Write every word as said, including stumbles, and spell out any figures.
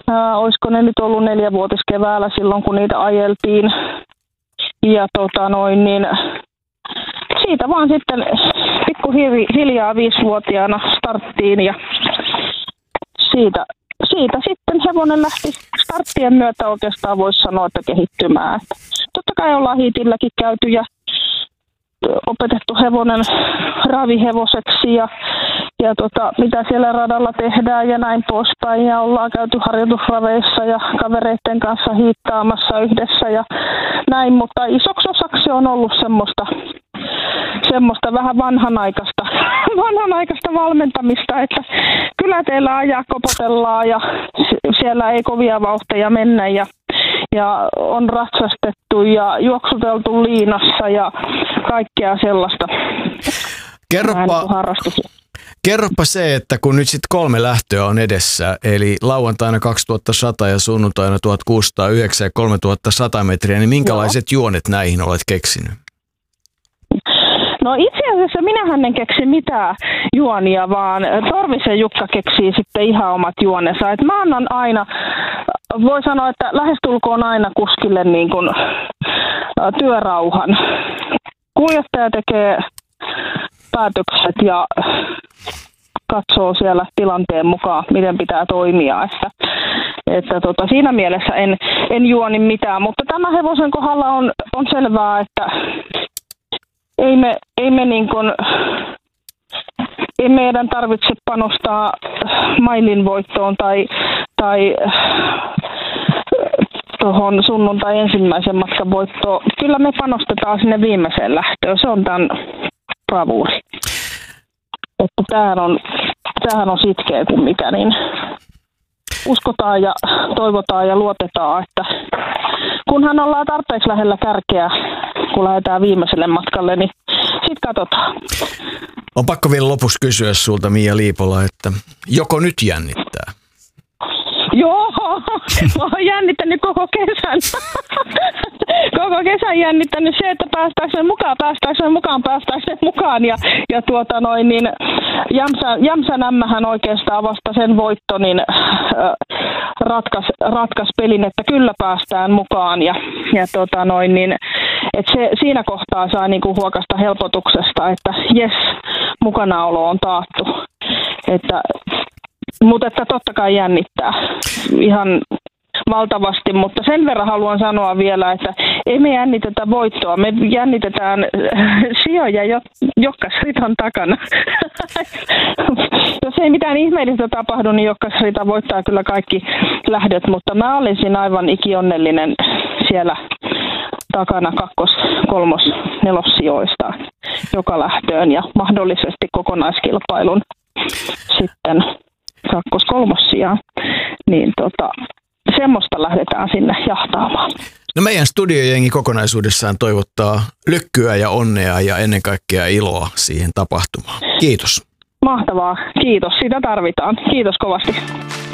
Ää, olisiko ne nyt ollut neljävuotis keväällä silloin, kun niitä ajeltiin. Ja tota noin, niin siitä vaan sitten pikkuhiljaa viisivuotiaana starttiin ja siitä, siitä sitten hevonen lähti starttien myötä oikeastaan voisi sanoa, että kehittymään. Totta kai ollaan hiitilläkin käyty ja opetettu hevonen ravihevoseksi ja, ja tota, mitä siellä radalla tehdään ja näin poispäin. Ja ollaan käyty harjoitusraveissa ja kavereiden kanssa hiittaamassa yhdessä ja näin, mutta isoksi osaksi on ollut semmoista, semmoista vähän vanhanaikaista, vanhanaikaista valmentamista, että kyllä teillä ajaa kopotellaan ja siellä ei kovia vauhteja mennä ja Ja on ratsastettu ja juoksuteltu liinassa ja kaikkea sellaista. Kerropa, kerropa se, että kun nyt sitten kolme lähtöä on edessä, eli lauantaina kaksituhattasata ja sunnuntaina tuhatkuusisataayhdeksän ja kolmetuhattasata metriä, niin minkälaiset Joo. juonet näihin olet keksinyt? No itse asiassa minähän en keksi mitään juonia, vaan Torvisen Jukka keksii sitten ihan omat juonensa. Et mä annan aina, voi sanoa, että lähestulkoon aina kuskille niin kuin, ä, työrauhan. Kuljettaja tekee päätökset ja katsoo siellä tilanteen mukaan, miten pitää toimia. Että, että tota, siinä mielessä en, en juoni mitään, mutta tämä hevosen kohdalla on, on selvää, että Ei me, ei me niin kuin, ei meidän tarvitse panostaa mailin voittoon tai, tai tuohon sunnuntai ensimmäisen matkan voittoon. Kyllä me panostetaan sinne viimeiseen lähtöön. Se on tämän bravuuri. Että tämähän on, tämähän on sitkeä kuin mikä, niin uskotaan ja toivotaan ja luotetaan, että kunhan ollaan tarpeeksi lähellä kärkeä, kun lähdetään viimeiselle matkalle, niin sitten katsotaan. On pakko vielä lopuksi kysyä sulta, Mia Liipola, että joko nyt jännittää? Joo, mä oon jännittänyt koko kesän. Koko kesän jännittänyt se, että päästäänkö mukaan, päästäänkö mukaan, päästäänkö mukaan. Ja, ja tuota noin, niin Jämsä, Jämsänämmähän oikeastaan vasta sen voitto, niin äh, ratkas, ratkas pelin, että kyllä päästään mukaan. Ja, ja tuota noin, niin, että se, siinä kohtaa saa niinku huokasta helpotuksesta, että jes, mukanaolo on taattu. Että Mutta että totta kai jännittää ihan valtavasti, mutta sen verran haluan sanoa vielä, että ei me jännitetä voittoa, me jännitetään sijoja, Jokkasritan takana. Jos ei mitään ihmeellistä tapahdu, niin Jokkasrita voittaa kyllä kaikki lähdöt, mutta mä olisin aivan ikionnellinen siellä takana kakkos, kolmos, nelossijoista joka lähtöön ja mahdollisesti kokonaiskilpailun sitten kakkos kolmossijaan, niin tota, semmoista lähdetään sinne jahtaamaan. No meidän studiojengi kokonaisuudessaan toivottaa lykkyä ja onnea ja ennen kaikkea iloa siihen tapahtumaan. Kiitos. Mahtavaa. Kiitos. Sitä tarvitaan. Kiitos kovasti.